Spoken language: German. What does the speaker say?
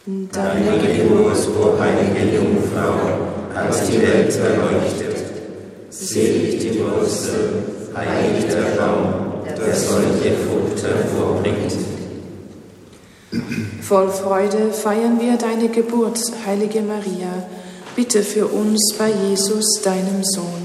Deine Geburt, o heilige Jungfrau, hat die Welt erleuchtet. Selig die Wurzel, heilig der Baum, der solche Frucht hervorbringt. Voll Freude feiern wir deine Geburt, heilige Maria. Bitte für uns bei Jesus, deinem Sohn.